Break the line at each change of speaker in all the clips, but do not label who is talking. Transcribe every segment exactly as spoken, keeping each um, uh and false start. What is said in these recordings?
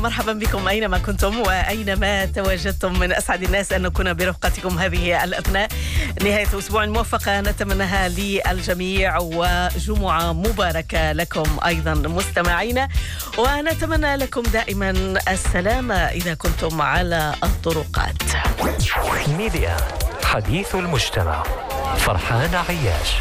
مرحبا بكم أينما كنتم وأينما تواجدتم. من أسعد الناس أن نكون برفقتكم هذه الأثناء. نهاية أسبوع موفقة نتمناها للجميع وجمعة مباركة لكم أيضا مستمعينا، ونتمنى لكم دائما السلامة إذا كنتم على الطرقات.
ميديا حديث المجتمع. فرحان عياش.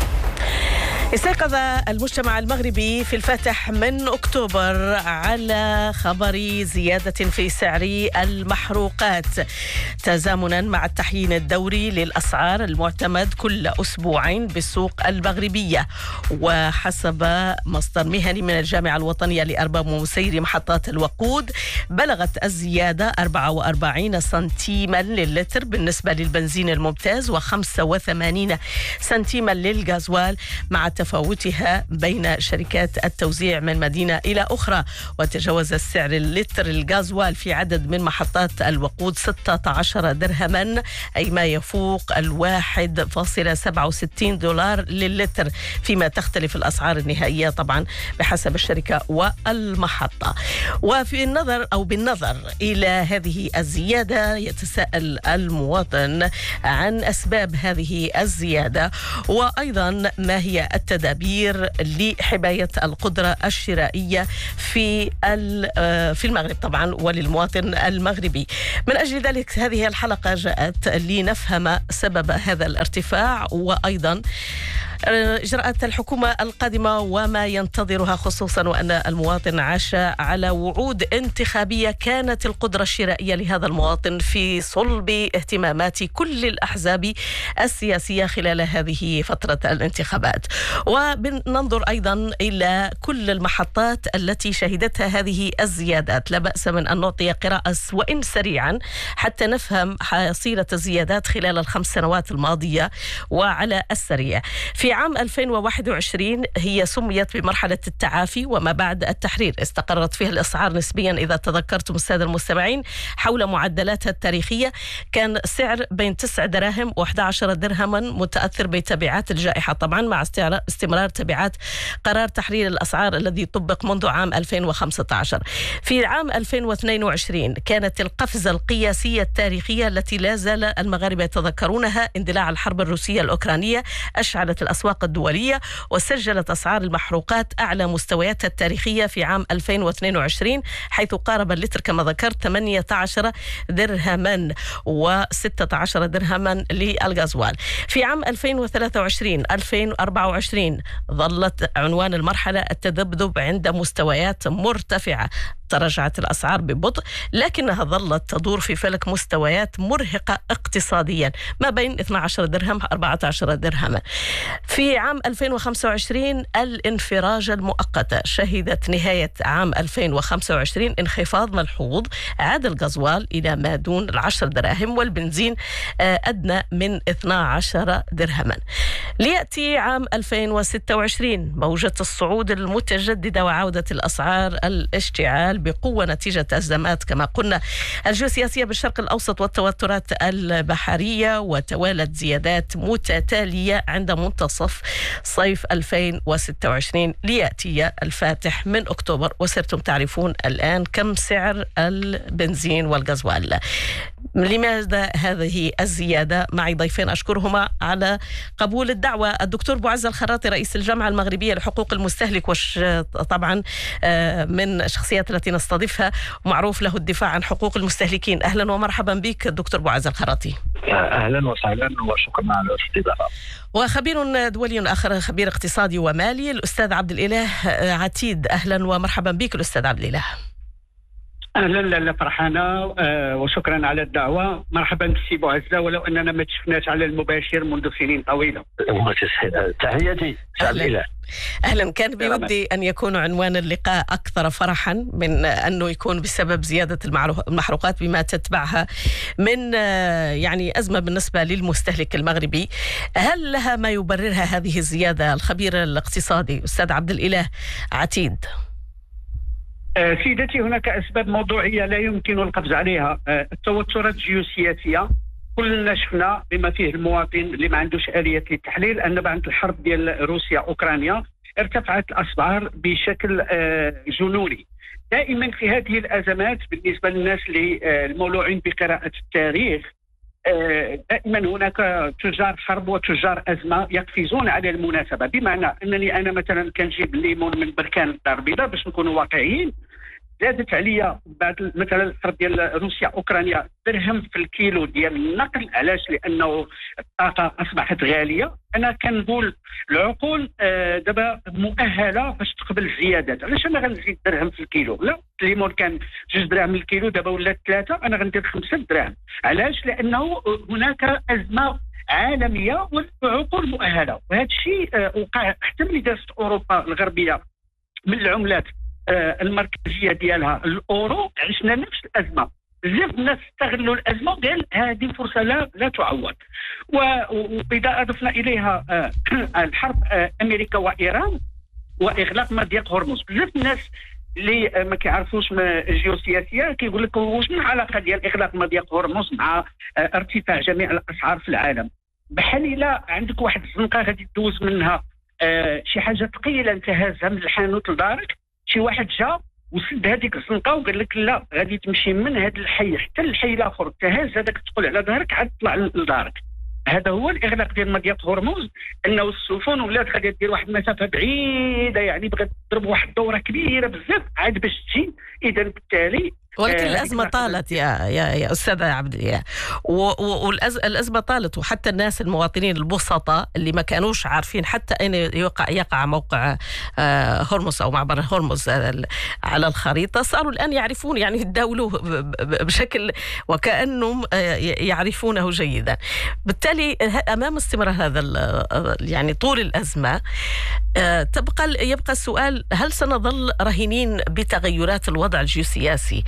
استيقظ المجتمع المغربي في الفاتح من أكتوبر على خبر زيادة في سعر المحروقات تزامنا مع التحيين الدوري للأسعار المعتمد كل أسبوعين بالسوق المغربية. وحسب مصدر مهني من الجامعة الوطنية لأرباب ومسيري محطات الوقود، بلغت الزيادة أربعة وأربعين سنتيما للتر بالنسبة للبنزين الممتاز وخمسة وثمانين سنتيما للغازوال، مع تفاوتها بين شركات التوزيع من مدينة إلى أخرى. وتجاوز السعر اللتر الغازوال في عدد من محطات الوقود ستة عشر درهما، أي ما يفوق الواحد فاصلة سبعة وستين دولار للتر، فيما تختلف الأسعار النهائية طبعا بحسب الشركة والمحطة. وفي النظر أو بالنظر إلى هذه الزيادة، يتساءل المواطن عن أسباب هذه الزيادة، وأيضا ما هي التدابير لحماية القدرة الشرائية في في المغرب طبعا وللمواطن المغربي. من أجل ذلك هذه الحلقة جاءت لنفهم سبب هذا الارتفاع، وأيضا إجراءات الحكومة القادمة وما ينتظرها، خصوصا وأن المواطن عاش على وعود انتخابية كانت القدرة الشرائية لهذا المواطن في صلب اهتمامات كل الأحزاب السياسية خلال هذه فترة الانتخابات. وننظر أيضا إلى كل المحطات التي شهدتها هذه الزيادات. لا بأس من أن نعطي قراءة وإن سريعا حتى نفهم حصيلة الزيادات خلال الخمس سنوات الماضية وعلى السريع. في عام ألفين وواحد وعشرين هي سميت بمرحلة التعافي وما بعد التحرير، استقرت فيها الأسعار نسبيا إذا تذكرتم السادة المستمعين حول معدلاتها التاريخية. كان سعر بين تسع دراهم وأحد عشر درهما، متأثر بتبعات الجائحة طبعا مع استمرار تبعات قرار تحرير الأسعار الذي طبق منذ عام ألفين وخمسة عشر. في عام ألفين واثنين وعشرين كانت القفزة القياسية التاريخية التي لا زال المغاربة يتذكرونها، اندلاع الحرب الروسية الأوكرانية أشعلت الأسواق الدولية، وسجلت أسعار المحروقات أعلى مستوياتها التاريخية في عام ألفين واثنين وعشرين، حيث قارب اللتر كما ذكرت ثمانية عشر درهما وستة عشر درهما للغازوال. في عام ألفين وثلاثة وعشرين ألفين وأربعة وعشرين ظلت عنوان المرحلة التذبذب عند مستويات مرتفعة، تراجعت الأسعار ببطء لكنها ظلت تدور في فلك مستويات مرهقة اقتصاديا ما بين اثني عشر درهم أربعة عشر درهما. في عام ألفين وخمسة وعشرين الانفراج المؤقت، شهدت نهاية عام ألفين وخمسة وعشرين انخفاض ملحوظ، عاد الغازوال إلى ما دون العشر دراهم والبنزين أدنى من اثني عشر درهما. ليأتي عام ألفين وستة وعشرين موجة الصعود المتجددة وعودة الأسعار الاشتعال بقوة نتيجة أزمات كما قلنا الجيوسياسية بالشرق الأوسط والتوترات البحرية، وتوالت زيادات متتالية عند منتصف صيف ألفين وستة وعشرين ليأتي الفاتح من أكتوبر. وصرتم تعرفون الآن كم سعر البنزين والغازوال. لماذا هذه الزيادة؟ معي ضيفين أشكرهما على قبول الدعوة. الدكتور بوعزة الخراطي رئيس الجامعة المغربية لحقوق المستهلك، وش طبعا من الشخصيات التي نستضيفها ومعروف له الدفاع عن حقوق المستهلكين. أهلا ومرحبا بك دكتور بوعزة الخراطي.
أهلا وسهلا وشكرا على الاستضافة.
وخبير دولي آخر، خبير اقتصادي ومالي، الأستاذ عبد الإله عتيد. أهلا ومرحبا بك الأستاذ عبد الإله.
اهلا لاله فرحانه آه وشكرا على الدعوه. مرحبا بالسي بوعزة، ولو اننا ما تشفناش على المباشر منذ سنين طويله.
تحياتي
أهلا. اهلا. كان بودي ان يكون عنوان اللقاء اكثر فرحا من انه يكون بسبب زياده المحروقات بما تتبعها من يعني ازمه بالنسبه للمستهلك المغربي. هل لها ما يبررها هذه الزياده؟ الخبير الاقتصادي استاذ عبد الإله عتيد.
سيدتي، هناك أسباب موضوعية لا يمكن القفز عليها. التوترات الجيوسياسية كلنا شفنا بما فيه المواطن اللي ما عندوش آلية للتحليل أن بعد الحرب ديال روسيا أوكرانيا ارتفعت الأسعار بشكل جنوني. دائما في هذه الأزمات بالنسبة للناس المولوعين بقراءة التاريخ دائما هناك تجار حرب وتجار أزمة يقفزون على المناسبة، بمعنى أنني أنا مثلا كنجيب الليمون من بركان الدار البيضاء باش نكونوا واقعيين، زادت عليا بعد مثلا الحرب ديال روسيا اوكرانيا درهم في الكيلو ديال النقل. علاش؟ لانه الطاقه اصبحت غاليه. انا كنقول العقول آه دابا مؤهله باش تقبل الزيادات. علاش انا غنزيد درهم في الكيلو؟ لا، الليمون كان جوج دراهم الكيلو دابا ولا ثلاثه، انا غندير خمسة دراهم. علاش؟ لانه هناك ازمه عالميه والعقول مؤهله، وهذا الشيء آه وقع حتى ملي دازت اوروبا الغربيه من العملات المركزيه ديالها الاورو، عشنا نفس الازمه. بزاف الناس استغلوا الازمه قال هذه فرصه لا لا تعوض. واذا اضفنا اليها الحرب امريكا وايران واغلاق مضيق هرمز، بزاف الناس اللي ما كيعرفوش الجيوسياسيه كيقول لك واش من العلاقه ديال اغلاق مضيق هرمز مع ارتفاع جميع الاسعار في العالم؟ بحال الا عندك واحد الزنقه غادي تدوز منها شي حاجه ثقيله انت هازها من الحانوت لدارك، شي واحد جا وسد هذيك الزنقه وقال لك لا غادي تمشي من هذا الحي حتى الحي الاخر تهز هذاك تدخل على ظهرك عاد تطلع لدارك. هذا هو الاغلاق ديال مضيق هرمز، انه السفن ولات غادي دير واحد المسافه بعيده، يعني بغات تضرب واحد الدوره كبيره بزاف عاد باش تجي. اذا بالتالي
ولكن آه الأزمة طالت يا يا يا أستاذ عبد الإله، والأزمة طالت، وحتى الناس المواطنين البسطاء اللي ما كانوش عارفين حتى أين يقع يقع موقع آه هرمز أو معبر هرمز على الخريطة صاروا الآن يعرفون، يعني يتداولوه بشكل وكأنهم يعرفونه جيدا. بالتالي أمام استمرار هذا يعني طول الأزمة آه تبقى يبقى السؤال: هل سنظل رهينين بتغيرات الوضع الجيوسياسي؟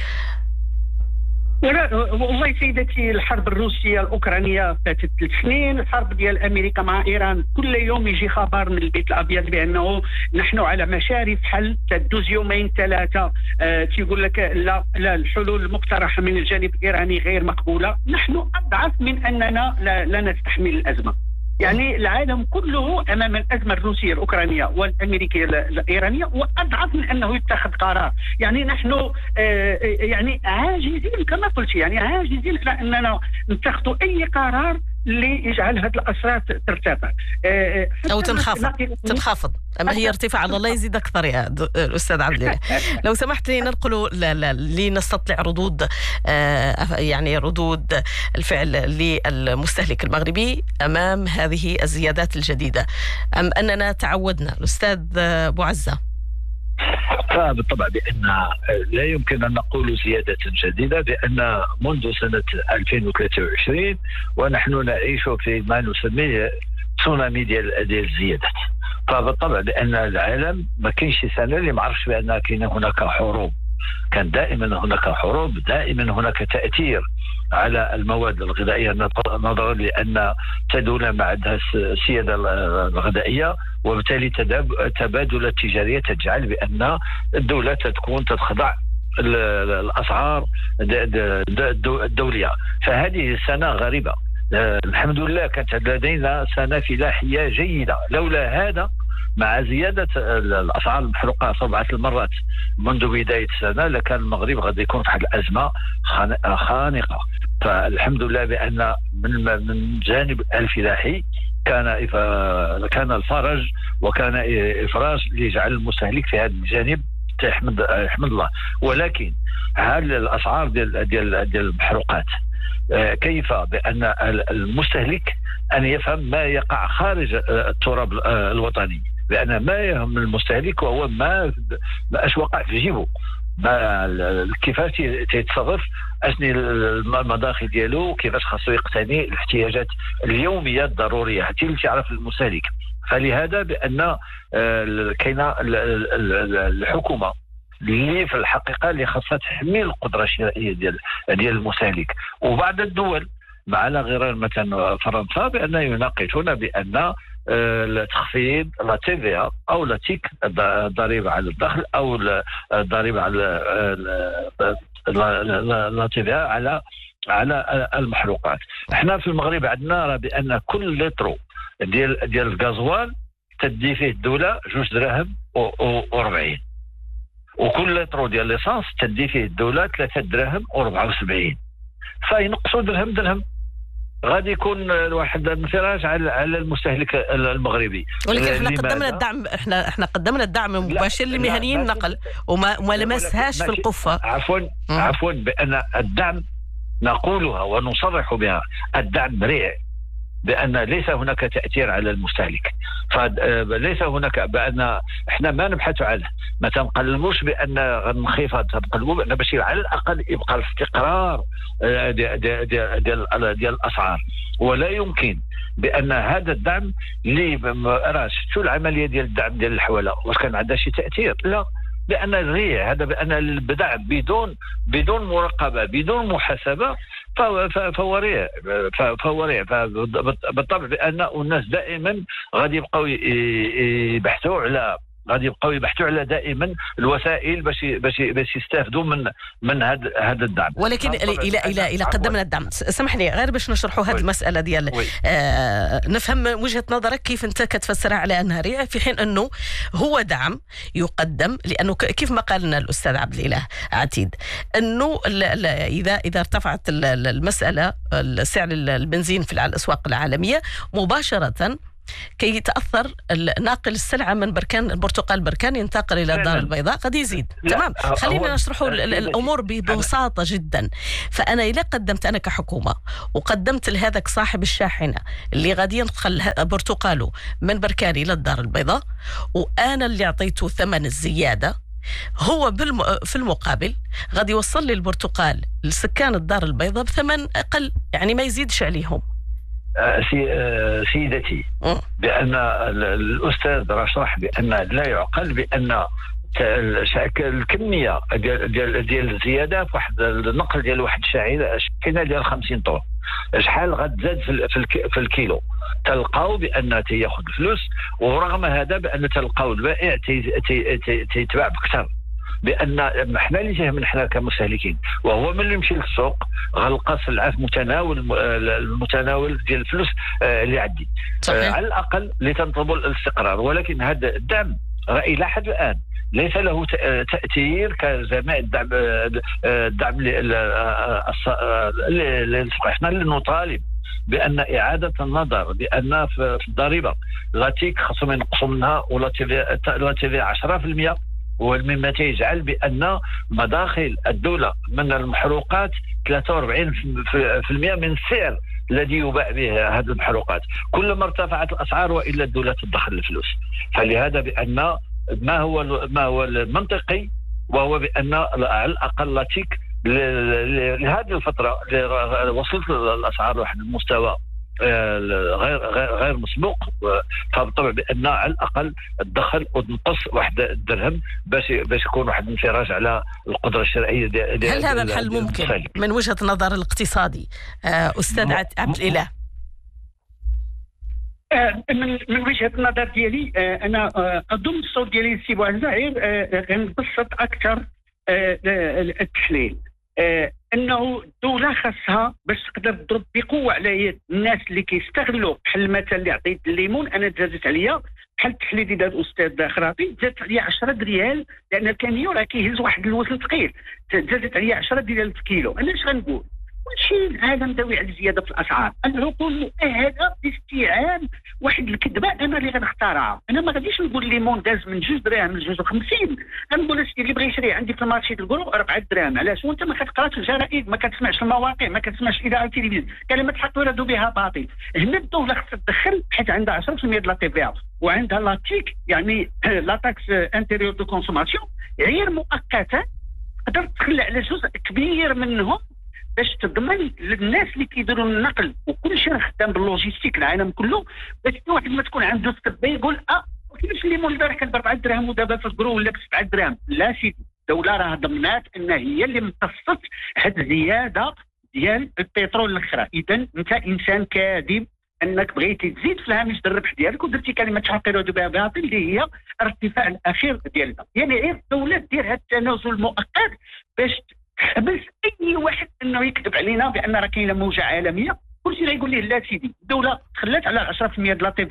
ولا والله سيدتي، الحرب الروسيه الاوكرانيه فاتت ثلاث سنين، الحرب ديال امريكا مع ايران كل يوم يجي خبر من البيت الابيض بانه نحن على مشارف حل، تدوز يومين ثلاثه آه تيقول لك لا لا الحلول المقترحه من الجانب الايراني غير مقبوله. نحن اضعف من اننا لا, لا نستحمل الازمه. يعني العالم كله امام الازمه الروسيه الاوكرانيه والامريكيه الايرانيه واضعف من انه يتخذ قرار. يعني نحن آه يعني عاجزين كما قلت، يعني عاجزين على اننا نتخذ اي قرار اللي يجعل هذه الاسرار ترتفع
آه او تنخفض تنخفض اما هي ارتفاع الله يزيد اكثر. يا الاستاذ عبد الإله لو سمحت لي ننقل لنستطلع ردود آه يعني ردود الفعل للمستهلك المغربي امام هذه الزيادات الجديده، ام اننا تعودنا؟ الاستاذ بوعزة.
بالطبع بأن لا يمكن أن نقول زيادة جديدة، بأن منذ سنة ألفين وثلاثة وعشرين ونحن نعيش في ما نسميه تسونامي ديال ديال الزيادات. فبالطبع بأن العالم ما كاينش سنة اللي ما عرفش بأن كاين هناك حروب، كان دائما هناك حروب، دائما هناك تأثير على المواد الغذائية نظرا لأن تدولة ما عندها السيادة الغذائية، وبالتالي تبادل التجارية تجعل بأن الدولة تكون تخضع الأسعار الدولية. فهذه السنة غريبة. الحمد لله كانت لدينا سنة فلاحية جيدة، لولا هذا مع زيادة الأسعار المحروقة سبعة المرات منذ بداية السنة لكان المغرب غادي يكون في واحد الأزمة خانقة. فالحمد لله بأن من من جانب الفلاحي كان كان الفرج وكان إفراج ليجعل المستهلك في هذا الجانب يحمد يحمد الله. ولكن هل الأسعار ديال ديال ديال المحروقات كيف بأن المستهلك أن يفهم ما يقع خارج التراب الوطني، لأن ما يهم المستهلك وهو ما ما اش وقع في جيبه، ما كيفاش يتصرف أثناء المداخل ديالو، كيفاش خاصو يقتني الاحتياجات اليومية الضرورية حتى اللي تعرف المستهلك. فلهذا بأن كاينه الحكومة اللي في الحقيقة اللي خاصها تحمي القدرة الشرائية ديال ديال المستهلك، وبعض الدول مع على غرار مثلا فرنسا بأن يناقشون بأن التخفيض لا تي في او لا تيك الضريبه على الدخل او الضريبه على لا تي في على على المحروقات. احنا في المغرب عندنا بأن كل لتر ديال ديال الغازوال تدي فيه الدوله جوج دراهم و40، وكل لتر ديال ليسانس تدي فيه الدوله ثلاثة دراهم وأربعة وسبعين، فينقصوا درهم درهم. غادي يكون واحد انفراج على على المستهلك المغربي.
ولكن احنا قدمنا الدعم، احنا احنا قدمنا الدعم المباشر لمهنيين النقل وما ما لمسهاش في القفه.
عفوا عفوا بان الدعم نقولها ونصرح بها، الدعم مريع، بأن ليس هناك تأثير على المستهلك، فليس هناك بأن احنا ما نبحث عنه، ما تنقلبوش بأن غنخفض، تنقلبوا بأن باش على الأقل يبقى الاستقرار ديال ديال ديال ديال الأسعار. ولا يمكن بأن هذا الدعم اللي راه شفتوا العملية ديال الدعم ديال الحوالة واش كان عندها شي تأثير؟ لا، بأن الريع هذا بأن البضاعة بدون بدون مراقبة بدون محاسبة فهو ريع فهو ريع بالطبع بأن الناس دائما غادي يبقاو يبحثوا على غادي يبقاو يبحثوا على دائما الوسائل باش باش باش يستافدوا من من هذا هذا الدعم.
ولكن الى الى الى قدمنا الدعم، سامحني غير باش نشرحوا هذه المساله ديال آه نفهم وجهه نظرك كيف انت كتفسرها على انها ريع، في حين انه هو دعم يقدم لانه كيف ما قال لنا الاستاذ عبد الاله عتيد انه اذا اذا ارتفعت المساله سعر البنزين في الاسواق العالميه مباشره كي يتأثر ناقل السلعة من بركان البرتقال بركان ينتقل إلى الدار البيضاء قد يزيد. تمام، خلينا نشرحوا الأمور ببساطة جدا. فأنا إذا قدمت أنا كحكومة وقدمت لهذاك صاحب الشاحنة اللي غادي ينقل برتقاله من بركان إلى الدار البيضاء وأنا اللي أعطيته ثمن الزيادة، هو بالم... في المقابل غادي يوصل لي البرتقال لسكان الدار البيضاء بثمن أقل، يعني ما يزيدش عليهم.
سيدتي بأن الأستاذ رشح بأن لا يعقل بأن الكمية ديال ديال ديال الزيادة في واحد النقل ديال واحد الشاحنة ديال خمسين طن شحال غتزاد في في الكيلو، تلقاو بأن تياخذ الفلوس، ورغم هذا بأن تلقاو البائع تيتباع بكثر، بان حنا اللي تهمنا حنا كمستهلكين وهو من اللي يمشي للسوق غلقى سلعه في متناول المتناول ديال الفلوس اللي عندي على الاقل لتنطلبوا الاستقرار. ولكن هذا الدعم الى حد الان ليس له تاثير كجميع الدعم الدعم اللي احنا اللي نطالب بان اعاده النظر بان في الضريبه لاتيك خصهم ينقصوا منها ولا تي عشرة بالمئة، ومما تيجعل بأن مداخل الدولة من المحروقات ثلاثة وأربعين بالمئة من السعر الذي يباع به هذه المحروقات. كلما ارتفعت الأسعار وإلا الدولة تدخل الفلوس. فلهذا بأن ما هو ما هو المنطقي وهو بأن على الأقل لاتيك لهذه الفترة وصلت الأسعار لواحد المستوى غير غير غير مسبوق، فبالطبع بان على الاقل الدخل وتنقص واحد الدرهم باش باش يكون واحد الانفراج على القدره الشرائيه ديال.
هل هذا الحل ممكن المستهلك من وجهه النظر الاقتصادي استاذ عبد الاله؟
من من وجهه النظر ديالي انا اضم الصوت ديالي السي بوعزاير، غنبسط اكثر التحليل. آه انه الدوله خاصها باش تقدر تضرب بقوه على يد الناس اللي كيستغلوا، بحال المثل اللي عطيت الليمون انا تزادت عليا، بحال التحليل اللي دار الاستاذ خراطي تزادت عليا عشرة ريال لان الكاميو راه كيهز واحد الوزن ثقيل، تزادت عليا عشرة ريال في الكيلو. انا اش غنقول؟ كلشي العالم داوي على الزياده في الاسعار، العقول مؤهله لاستيعاب واحد الكذبه انا اللي غنختارها. انا ما غاديش نقول ليمون داز من جوج دراهم لجوج وخمسين، غنقول السيدي اللي بغى يشري عندي في المارشي الكرو أربعة دراهم. علاش؟ وانت ما كتقراش الجرائد، ما كتسمعش المواقع، ما كتسمعش اذاعه التلفزيون، كلمات الحق يرادوا بها باطل. هنا الدوله خصها تدخل حيت عندها عشرة بالمئة ديال لا تي في وعندها لا تيك يعني لا تاكس انتيريور دو كونسوماسيون غير مؤقتا، تقدر تخلى على جزء كبير منهم باش تضمن للناس اللي كيديروا النقل وكل شيء خدام باللوجيستيك العالم كله، باش واحد ما تكون عنده سكبه يقول اه كيفاش الليمون البارح كان ب أربعة دراهم ودابا في الكرو ولا ب سبعة دراهم. لا سيدي، الدوله راه ضمنات ان هي اللي امتصت هاد الزياده ديال البترول الاخرى. اذا انت انسان كاذب انك بغيتي تزيد في الهامش ديال الربح ديالك ودرتي كلمه تحقق بها باطل اللي هي الارتفاع الاخير ديالنا. يعني غير الدوله دير هذا التنازل المؤقت باش تحبس اي واحد انه يكذب علينا بان راه كاينه موجه عالميه. كلشي غيقول ليه لا سيدي، الدوله تخلات على عشرة بالمئة ديال لا تي في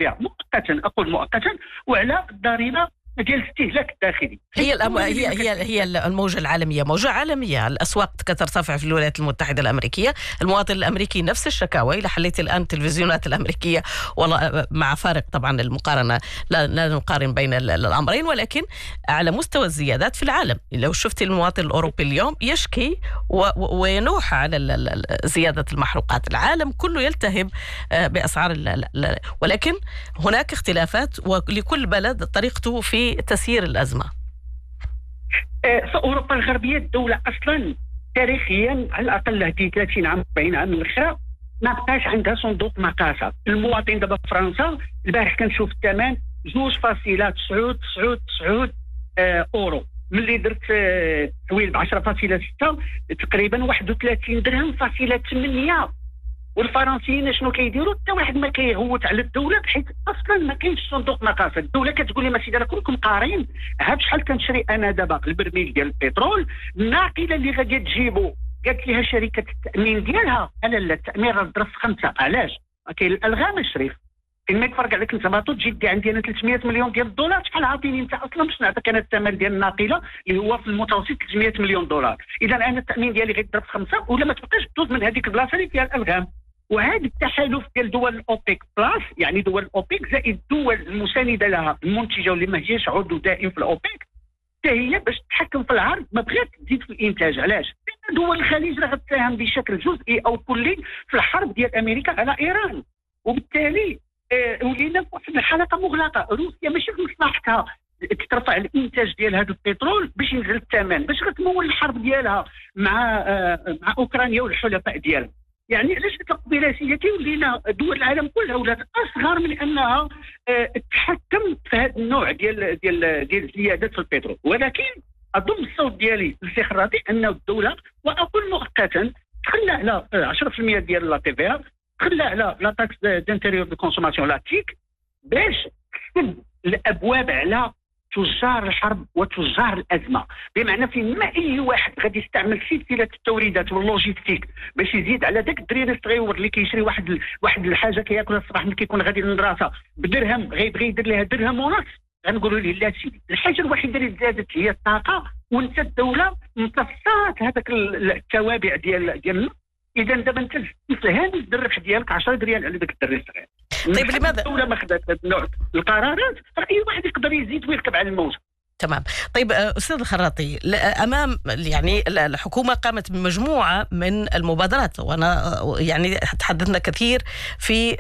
مؤقتا، اقول مؤقتا، وعلى الضريبه ديال الاستهلاك الداخلي.
هي الأم... هي هي هي الموجة العالمية، موجة عالمية. الأسواق كترتفع في الولايات المتحدة الأمريكية، المواطن الأمريكي نفس الشكاوى. إلى حليت الآن التلفزيونات الأمريكية، والله مع فارق طبعا المقارنة، لا, لا نقارن بين الأمرين، ولكن على مستوى الزيادات في العالم لو شفت المواطن الأوروبي اليوم يشكي و... وينوح على زيادة المحروقات. العالم كله يلتهب بأسعار ال... ولكن هناك اختلافات، ولكل بلد طريقته في تسيير الأزمة.
في أوروبا الغربية الدولة أصلا تاريخيا على الأقل هذه ثلاثين عام أربعين عام الأخرى ما بقاش عندها صندوق مقاصة. المواطن دابا في فرنسا البارح كنشوف الثمن جوج فاصلة تسعود تسعود تسعود أورو، ملي درت تحويل ب عشرة فاصلة ستة تقريبا واحد وثلاثين درهم فاصلة ثمانية. والفرنسيين شنو كيديروا؟ حتى واحد ما كيغوت على الدوله، حيت اصلا ما كاينش صندوق مقاصه. الدوله كتقول لي ما سيدي راه كلكم قارين، ها بشحال كنشري انا دابا البرميل ديال البترول، الناقله اللي غادي تجيبو قالت لها شركه التامين ديالها انا لا التامين راه ضرب خمسه. علاش؟ كاين الالغام الشريف، فين ما يتفرق عليك انت باطو تجي دي عندي انا ثلاثمية مليون ديال الدولار، شحال عاطيني انت اصلا باش نعطيك انا الثمن ديال الناقله اللي هو في المتوسط ثلاثمية مليون دولار. اذا انا التامين ديالي غيضرب خمسه، ولا ما تبقاش تدوز من هذيك البلاصه اللي فيها الالغام. وهذا التحالف ديال دول الاوبيك بلاس، يعني دول الاوبيك زائد الدول المسانده لها المنتجه واللي ما هيش عضو دائم في الاوبيك، حتى هي باش تتحكم في العرض ما بغات تزيد في الانتاج. علاش؟ لان دول الخليج راه غتساهم بشكل جزئي او كلي في الحرب ديال امريكا على ايران، وبالتالي آه ولينا في واحد الحلقه مغلقه. روسيا ماشي في مصلحتها ترفع الانتاج ديال هذا البترول باش ينزل الثمن، باش غتمول الحرب ديالها مع آه مع اوكرانيا والحلفاء ديالها. يعني علاش القبيله سيدتي ولينا دول العالم كلها ولات اصغر من انها اه تحكم في هذا النوع ديال ديال ديال الزيادات في البترول. ولكن اضم الصوت ديالي للسي خراطي ان الدوله، واقول مؤقتا، تخلى على عشرة بالمئة ديال لا تي في ار، تخلى على لا تاكس دانتيريور دو كونسوماسيون لا تيك، باش تسد الابواب على تجار الحرب وتجار الازمه. بمعنى فين ما اي واحد غادي يستعمل سلسله التوريدات واللوجيستيك باش يزيد على داك الدرير الصغيور اللي كيشري واحد ال... واحد الحاجه كياكلها الصباح ملي كيكون غادي للمدرسه بدرهم، غيبغي يدير لها درهم ونص، غنقولوا ليه لا سيدي. الحاجه الوحيده اللي زادت هي الطاقه، وانت الدوله امتصات هذاك التوابع ديال ديال اذا دابا انت في هامش الربح ديالك عشرة ريال على داك الدري الصغير.
طيب لماذا
الدوله ما خدات هذا النوع القرارات؟ اي واحد يقدر يزيد ويركب على الموت.
تمام. طيب أستاذ الخراطي، أمام يعني الحكومة قامت بمجموعة من المبادرات، وأنا يعني تحدثنا كثير في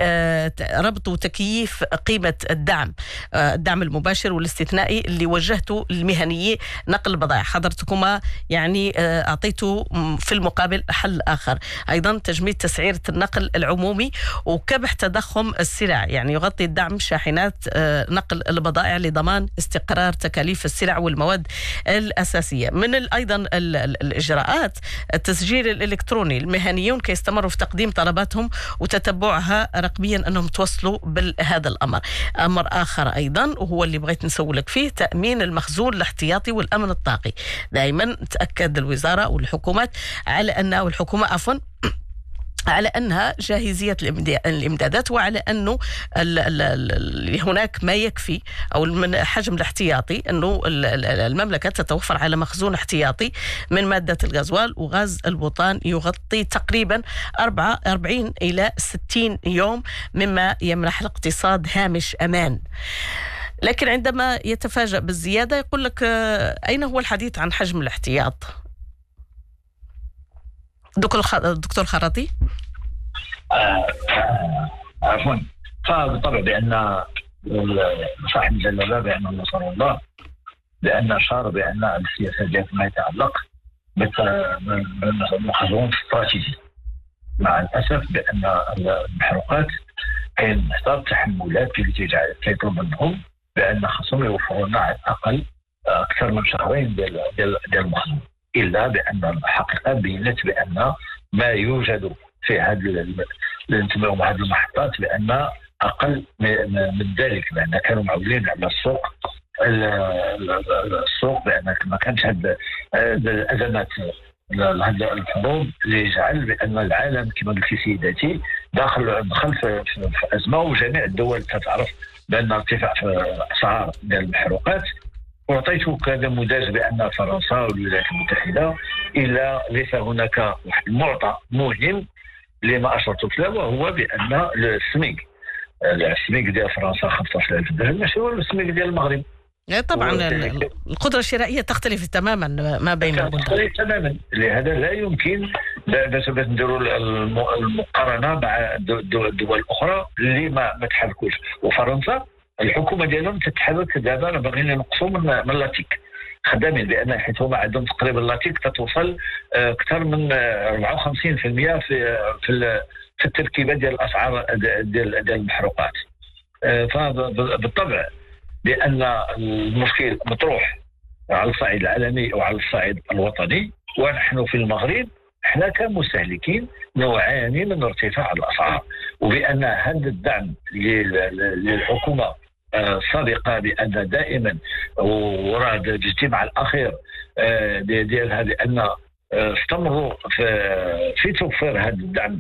ربط وتكييف قيمة الدعم الدعم المباشر والاستثنائي اللي وجهته للمهنيين نقل البضائع. حضرتكما يعني أعطيتوا في المقابل حل آخر، أيضا تجميد تسعيرة النقل العمومي وكبح تضخم السلع، يعني يغطي الدعم شاحنات نقل البضائع لضمان استقرار تكاليف السلع والمواد الأساسية. من أيضا الإجراءات التسجيل الإلكتروني، المهنيون كيستمروا في تقديم طلباتهم وتتبعها رقميا أنهم توصلوا بهذا الأمر. أمر آخر أيضا وهو اللي بغيت نسولك فيه، تأمين المخزون الاحتياطي والأمن الطاقي. دائما تأكد الوزارة والحكومات على أنها والحكومة عفوا على أنها جاهزية الإمدادات، وعلى أنه هناك ما يكفي أو الحجم الاحتياطي، أنه المملكة تتوفر على مخزون احتياطي من مادة الغازوال وغاز البوتان يغطي تقريبا أربعين إلى ستين يوم، مما يمنح الاقتصاد هامش أمان. لكن عندما يتفاجأ بالزيادة يقول لك أين هو الحديث عن حجم الاحتياط؟ دكتور خراطي.
عفوا. فبالطبع بأن صاحب الجلالة بأن نصر الله بأن أشار بأن السياسة ديال ما يتعلق بالمخزون الاستراتيجي. مع الأسف بأن المحروقات كاين حتى تحملات اللي كيطلب منهم بأن خصهم يوفروا لنا على الأقل أكثر من شهرين ديال ديال المخزون، إلا بأن الحقيقة بينت بأن ما يوجد في هذه الانتماء هذه المحطات بأن أقل من ذلك، بأن كانوا معولين على السوق السوق بأن ما كانش هذه الأزمات هذه الحروب اللي يجعل بأن العالم كما قلت سيداتي داخل دخل في, في, في ازمه، وجميع الدول تعرف بان ارتفاع في اسعار ديال المحروقات. وعطيته كنموذج بان فرنسا والولايات المتحده الا ليس هناك واحد المعطى مهم لما اشرت له، وهو بان السميك السميك ديال فرنسا خمسة عشر ألف درهم ماشي هو السميك ديال المغرب.
طبعا القدرة الشرائية تختلف تماما ما بين البلدان.
تختلف تماما، لهذا لا يمكن باش نديروا المقارنة مع الدول الأخرى اللي ما ما تحركوش. وفرنسا الحكومة ديالهم تتحرك دابا، باغيين ينقصوا من من لاتيك خدامين، بان حيث هما عندهم تقريبا لاتيك تتوصل اكثر من أربعة وخمسين بالمئة في في في التركيبه ديال الاسعار ديال ديال المحروقات. فبالطبع بان المشكل مطروح على الصعيد العالمي وعلى الصعيد الوطني، ونحن في المغرب احنا كمستهلكين نعاني من ارتفاع الاسعار، وبان هذا الدعم للحكومه السابقه بان دائما وراء الاجتماع الاخير ديالها بان استمروا في في توفير هذا الدعم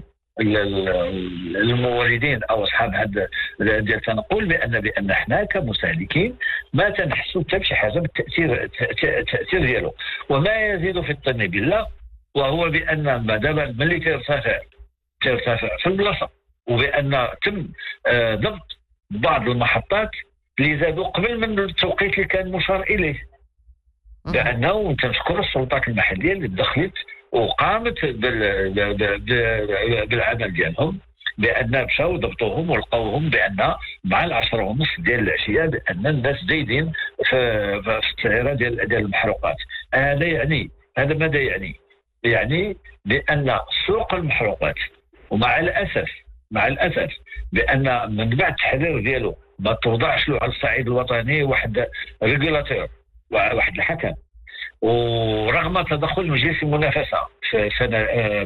للموردين او اصحاب هذا ديال تنقول بان بان احنا كمستهلكين ما تنحسوا حتى بشي حاجه بالتاثير التاثير ديالو، وما يزيد في الطن بالله وهو بان ما دابا ملي ترتفع ترتفع في البلاصه، وبان تم ضبط بعض المحطات اللي زادوا قبل من التوقيت اللي كان مشار اليه، لانه تنشكر السلطات المحليه اللي دخلت وقامت بالعمل ديالهم، بان مشاو ضبطوهم ولقوهم بان مع العشرة ونص ديال العشيه بان الناس زايدين في في التسعيره ديال ديال المحروقات. هذا يعني هذا ماذا يعني؟ يعني بان سوق المحروقات، ومع الاسف مع الاسف بان من بعد التحرير ديالو ما توضعش له على الصعيد الوطني واحد ريغولاتور، واحد الحكم، ورغم تدخل مجلس المنافسه في سنه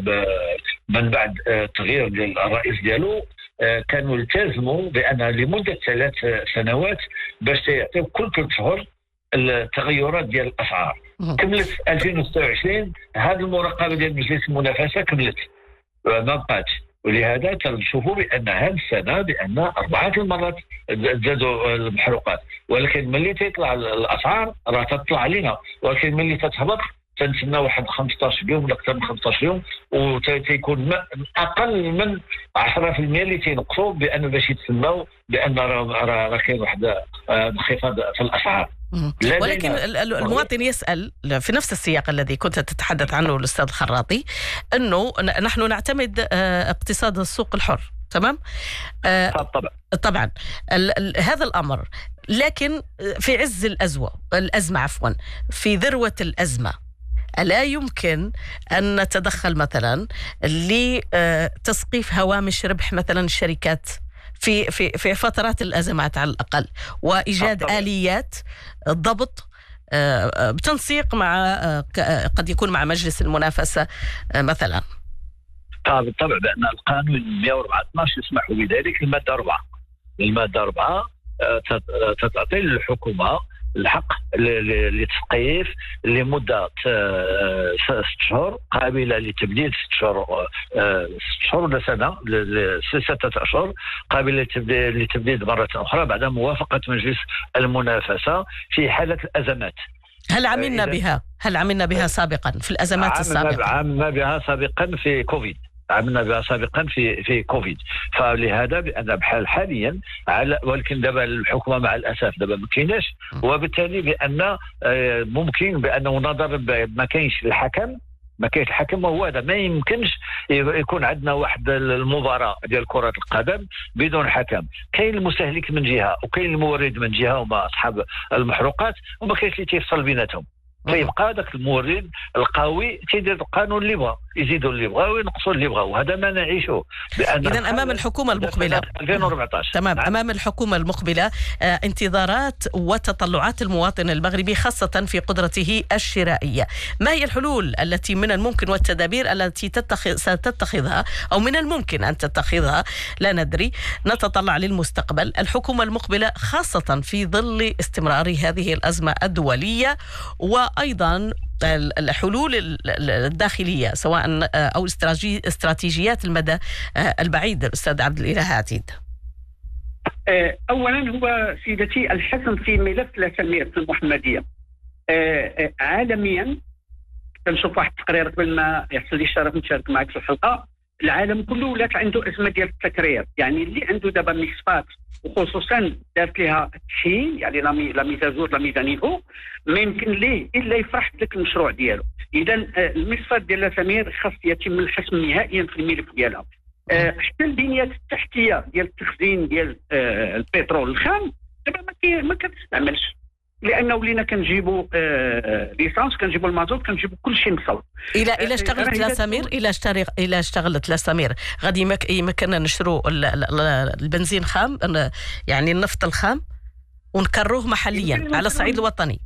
من بعد تغيير ديال الرئيس ديالو كانوا التزموا بان لمده ثلاث سنوات باش يعطيو كل ثلاث شهور التغيرات ديال الاسعار. كملت ألفين وستة وعشرين هذه المراقبه ديال مجلس المنافسه كملت ما بقاتش، ولهذا تنشوفوا بان هذه السنه بان اربعه المرات زادوا المحروقات، ولكن ملي تطلع الاسعار راه تطلع علينا، ولكن ملي تتهبط تنتسنى واحد خمسطاش يوم ولا اكثر من خمسطاش يوم، وتيكون اقل من عشرة بالمئة اللي تينقصوا بان باش يتسناو بان راه كاين واحد انخفاض في الاسعار.
ولكن المواطن يسأل في نفس السياق الذي كنت تتحدث عنه الأستاذ الخراطي، أنه نحن نعتمد اقتصاد السوق الحر، تمام؟
طبعا
طبعا هذا الأمر، لكن في عز الأزمة الأزمة عفوا في ذروة الأزمة ألا يمكن أن نتدخل مثلا لتسقيف هوامش ربح مثلا الشركات في في في فترات الأزمات على الأقل، وإيجاد طبعا. آليات ضبط بتنسيق مع قد يكون مع مجلس المنافسة مثلا؟
بالطبع بأن القانون مئة وأربعة اثناش يسمح بذلك. المادة أربعة المادة أربعة تعطي للحكومة الحق لتسقيف لمدة ست شهور قابلة لتبديد ست شهور ست شهور ولا سنة ستة أشهر قابلة لتبديد مرة أخرى بعد موافقة مجلس المنافسة في حالة الأزمات.
هل عملنا بها؟ هل عملنا بها سابقا في الأزمات السابقة؟
عملنا بها سابقا في كوفيد عملنا بها سابقا في في كوفيد، فلهذا بان بحال حاليا على، ولكن دابا الحكومه مع الاسف دابا ما كايناش، وبالتالي بان ممكن بانه نظرا ما كاينش الحكم ما كاينش الحكم، وهو هذا ما يمكنش يكون عندنا واحد المباراه ديال كره القدم بدون حكم. كاين المستهلك من جهه وكاين المورد من جهه هما اصحاب المحروقات، وما كاينش اللي تيفصل بيناتهم. فيبقى ذاك المورد القوي تيدير القانون اللي بغا، يزيدوا اللي بغا وينقصوا اللي بغا، وهذا ما نعيشه.
إذن أمام الحكومة المقبلة
ألفين وأربعطاش
تمام نعم. أمام الحكومة المقبلة آه انتظارات وتطلعات المواطن المغربي خاصة في قدرته الشرائية، ما هي الحلول التي من الممكن والتدابير التي تتخذ ستتخذها أو من الممكن أن تتخذها؟ لا ندري، نتطلع للمستقبل. الحكومة المقبلة خاصة في ظل استمرار هذه الأزمة الدولية، و أيضا الحلول الداخلية سواء أو استراتيجيات المدى البعيد الأستاذ عبد الإله عتيد؟
أولا هو سيدتي الحسم في ملف لا سمير في المحمدية عالميا. كنشوف واحد التقرير قبل ما يحصل لي الشرف نشارك معك في الحلقة، العالم كله ولات عنده أزمة ديال التكرير. يعني اللي عنده دابا ميكسفات وخصوصا دارت لها تشين يعني لا ميزاجور لا ميزانيفو ما يمكن ليه الا يفرح بداك المشروع ديالو. اذا الميكسفات ديال سمير خاص يتم الحسم نهائيا في الملف ديالها. حتى البنيات التحتيه ديال التخزين ديال البترول الخام دابا ما ما كتستعملش، لانه ولينا كنجيبوا ليسانس كنجيبوا المازوت كنجيبوا كل شيء مصور.
الى الى اشتغلت لا سمير الى اشتري الى اشتغلت لا سمير غادي يمكننا نشروا البنزين خام يعني النفط الخام ونكروه محليا على الصعيد الوطني.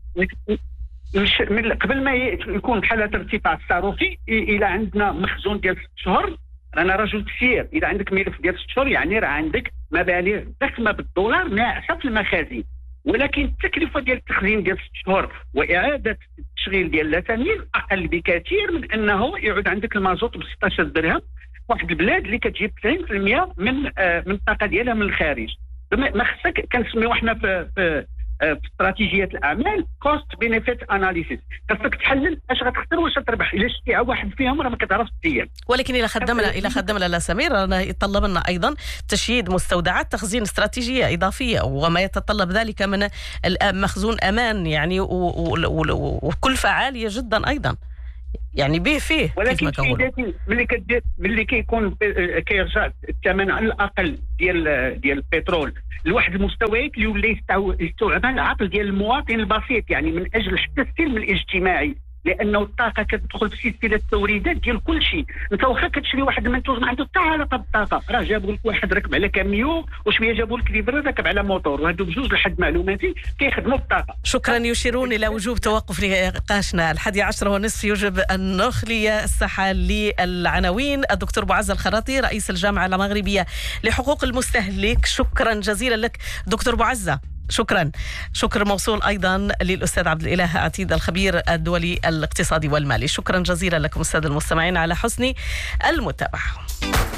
مش من قبل ما يكون حاله ارتفاع الصاروخي الى عندنا مخزون ديال ست شهور. انا رجل تسيير، اذا عندك ملف ديال ست شهور يعني راه عندك مبالغ ضخمه بالدولار ناعسه في المخازن، ولكن التكلفه ديال التخزين ديال ست شهور واعاده التشغيل ديال لا سمير اقل بكثير من انه يعود عندك المازوت ب ستة عشر درهم واحد البلاد اللي كتجيب تسعين بالمئة من آه من الطاقه ديالها من الخارج. ما خصك كنسميو حنا في في في استراتيجيات الاعمال كوست بينيفيت اناليسيس، خاصك تحلل اش غتخسر واش تربح. الا شتي واحد فيهم راه ما كتعرفش تدير.
ولكن الى خدمنا الى خدمنا لا سمير رانا يتطلب لنا ايضا تشييد مستودعات تخزين استراتيجيه اضافيه وما يتطلب ذلك من مخزون امان يعني وكلفه عاليه جدا ايضا يعني به فيه.
ولكن سيداتي ملي كدير ملي كيكون كيرجع الثمن على الاقل ديال ديال البترول لواحد المستويات اللي ولا يستوعبها العقل ديال المواطن البسيط، يعني من اجل حتى السلم الاجتماعي، لانه الطاقه كتدخل في سلسله التوريدات ديال كل شيء. انت واخا كتشري واحد المنتوج ما عنده حتى علاقه بالطاقه، راه جابوا لك واحد ركب على كاميو وشويه جابوا لك ليفر راكب على موتور، وهادو بجوج لحد معلوماتي كيخدموا بالطاقه.
شكرا. يشيرون الى وجوب توقف نقاشنا الحادي عشر ونصف يجب ان نخلي الساحه للعناوين. الدكتور بوعزة الخراطي رئيس الجامعه المغربيه لحقوق المستهلك، شكرا جزيلا لك دكتور بوعزة. شكرا. شكر موصول أيضا للأستاذ عبد الإله عتيد الخبير الدولي الاقتصادي والمالي. شكرا جزيلا لكم أستاذ المستمعين على حسن المتابعة.